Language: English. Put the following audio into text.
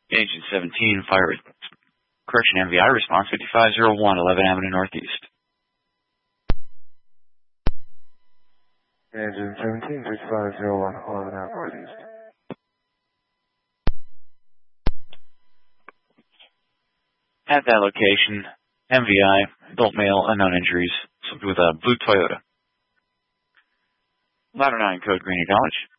Agent 17, Fire Correction MVI response 5501, 11 Avenue Northeast. Agent 17, 5501, 11 Avenue Northeast. At that location, MVI, adult male, unknown injuries, with a blue Toyota. Ladder 9 code, green acknowledge.